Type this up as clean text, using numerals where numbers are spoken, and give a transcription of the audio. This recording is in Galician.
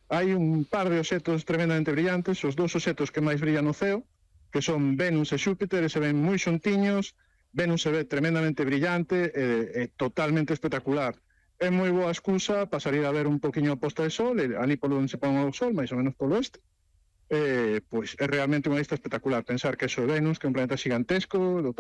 hai un par de obxectos tremendamente brillantes, os dous obxectos que máis brillan no ceo, que son Venus e Xúpiter, e se ven moi xuntiños. Venus se ve tremendamente brillante e totalmente espectacular. É moi boa excusa para salir a ver un poquinho a posta de sol, ali polo onde se pon o sol, máis ou menos polo oeste. Pois é realmente unha vista espectacular. Pensar que eso é Venus, que é un planeta gigantesco, do